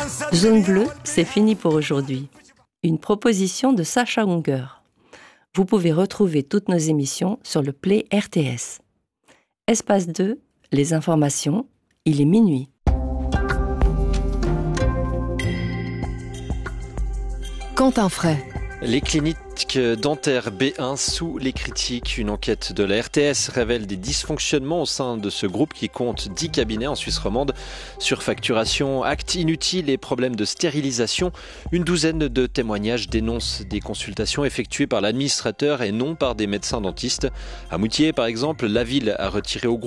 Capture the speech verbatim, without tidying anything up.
Zone bleue, c'est fini pour aujourd'hui. Une proposition de Sacha Unger. Vous pouvez retrouver toutes nos émissions sur le Play R T S. Espace deux, les informations, il est minuit. Quentin Fray. Les cliniques dentaires B un sous les critiques. Une enquête de la R T S révèle des dysfonctionnements au sein de ce groupe qui compte dix cabinets en Suisse romande. Surfacturation, actes inutiles et problèmes de stérilisation. Une douzaine de témoignages dénoncent des consultations effectuées par l'administrateur et non par des médecins dentistes. À Moutier, par exemple, la ville a retiré au groupe